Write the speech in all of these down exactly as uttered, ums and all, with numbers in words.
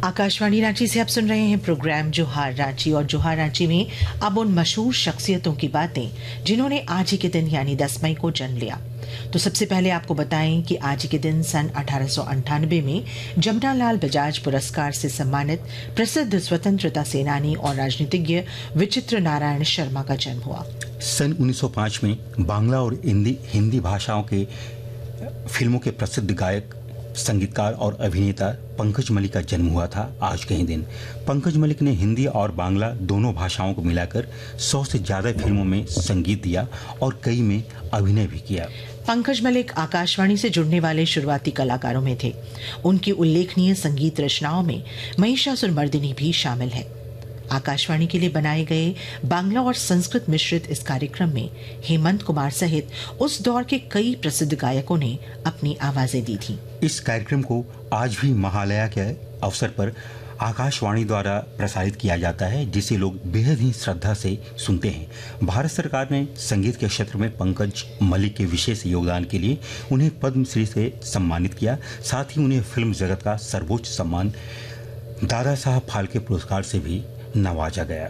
आकाशवाणी रांची से आप सुन रहे हैं प्रोग्राम जोहार रांची। और जोहार रांची में अब उन मशहूर शख्सियतों की बातें जिन्होंने आज ही के दिन यानी दस मई को जन्म लिया। तो सबसे पहले आपको बताएं कि आज ही के दिन सन अठारह सौ अंठानबे में जमनालाल बजाज पुरस्कार से सम्मानित प्रसिद्ध स्वतंत्रता सेनानी और राजनीतिज्ञ विचित्र नारायण शर्मा का जन्म हुआ। सन उन्नीस सौ पाँच में बांग्ला और हिंदी हिंदी भाषाओं के फिल्मों के प्रसिद्ध गायक, संगीतकार और अभिनेता पंकज मलिक का जन्म हुआ था आज के ही दिन। पंकज मलिक ने हिंदी और बांग्ला दोनों भाषाओं को मिलाकर सौ से ज्यादा फिल्मों में संगीत दिया और कई में अभिनय भी किया। पंकज मलिक आकाशवाणी से जुड़ने वाले शुरुआती कलाकारों में थे। उनकी उल्लेखनीय संगीत रचनाओं में महिषासुरमर्दिनी भी शामिल है। आकाशवाणी के लिए बनाए गए बांग्ला और संस्कृत मिश्रित इस कार्यक्रम में हेमंत कुमार सहित उस दौर के कई प्रसिद्ध गायकों ने अपनी आवाजें दी थीं। इस कार्यक्रम को आज भी महालया के अवसर पर आकाशवाणी द्वारा प्रसारित किया जाता है, जिसे लोग बेहद ही श्रद्धा से सुनते हैं। भारत सरकार ने संगीत के क्षेत्र में पंकज मलिक के विशेष योगदान के लिए उन्हें पद्मश्री से सम्मानित किया। साथ ही उन्हें फिल्म जगत का सर्वोच्च सम्मान दादा साहब फाल्के पुरस्कार से भी नवाजा गया।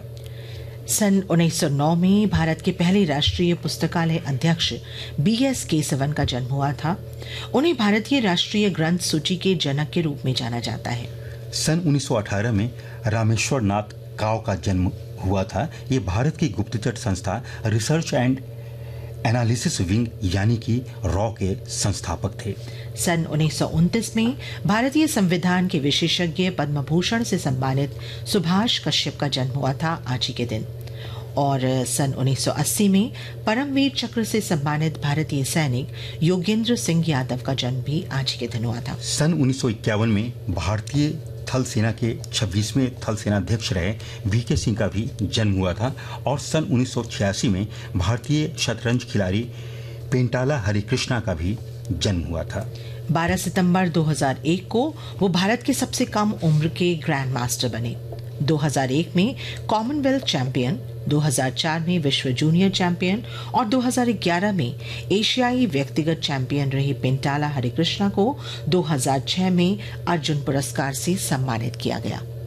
सन उन्नीस सौ नौ में भारत के पहले राष्ट्रीय पुस्तकालय अध्यक्ष बी एस केशवन का जन्म हुआ था। उन्हें भारतीय राष्ट्रीय ग्रंथ सूची के जनक के रूप में जाना जाता है। सन उन्नीस सौ अठारह में रामेश्वर नाथ काव का जन्म हुआ था। ये भारत की गुप्तचर संस्था रिसर्च एंड एनालिसिस विंग यानी कि रॉ के संस्थापक थे। सन उन्नीस सौ उनतीस में भारतीय संविधान के विशेषज्ञ पद्म भूषण से सम्मानित सुभाष कश्यप का जन्म हुआ था आज ही के दिन। और सन उन्नीस सौ अस्सी में परमवीर चक्र से सम्मानित भारतीय सैनिक योगेंद्र सिंह यादव का जन्म भी आज ही के दिन हुआ था। सन उन्नीस सौ इक्यावन में भारतीय थल सेना के छब्बीसवें थल सेनाध्यक्ष रहे वी के सिंह का भी जन्म हुआ था। और सन उन्नीस सौ छियासी में भारतीय शतरंज खिलाड़ी पेंटाला हरिकृष्णा का भी जन्म हुआ था। बारह सितंबर दो हज़ार एक को वो भारत के सबसे कम उम्र के ग्रैंड मास्टर बने। दो हज़ार एक में कॉमनवेल्थ चैंपियन, दो हज़ार चार में विश्व जूनियर चैंपियन और दो हज़ार ग्यारह में एशियाई व्यक्तिगत चैंपियन रही पेंटाला हरिकृष्णा को दो हज़ार छह में अर्जुन पुरस्कार से सम्मानित किया गया।